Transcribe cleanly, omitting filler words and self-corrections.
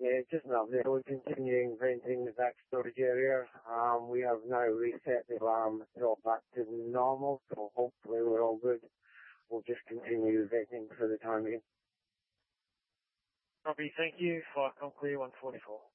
Yeah, just an update. We're continuing venting the back storage area. We have now reset the alarm all back to normal, so hopefully we're all good. We'll just continue venting for the time being. Copy, thank you. Flight Conclear 144.